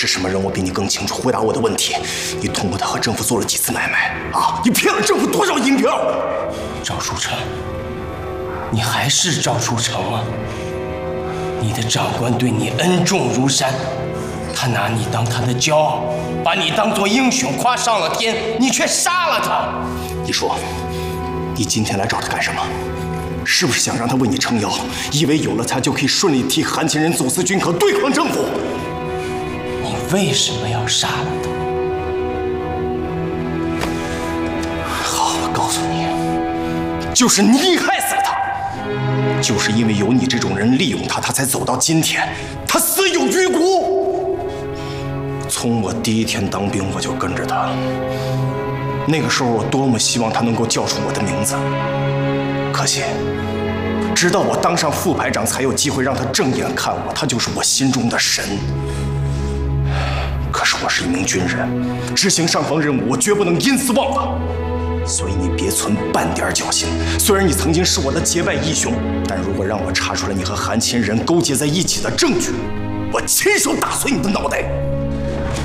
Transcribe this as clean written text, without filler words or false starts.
是什么人，我比你更清楚。回答我的问题，你通过他和政府做了几次买卖啊？你骗了政府多少银票？ 赵书成，你还是赵书成吗？你的长官对你恩重如山，他拿你当他的骄傲，把你当作英雄夸上了天，你却杀了他。 你说，你今天来找他干什么？是不是想让他为你撑腰？以为有了他就可以顺利替韩秦人走私军口，对抗政府？ 你为什么要杀了他？ 好，我告诉你，就是你害死了他。就是因为有你这种人利用他，他才走到今天，他死有余辜。从我第一天当兵，我就跟着他。那个时候，我多么希望他能够叫出我的名字，可惜，直到我当上副排长，才有机会让他正眼看我。他就是我心中的神。可是我是一名军人，执行上方任务，我绝不能因此忘了。所以你别存半点侥幸。虽然你曾经是我的结拜义兄，但如果让我查出来你和韩秦人勾结在一起的证据，我亲手打碎你的脑袋。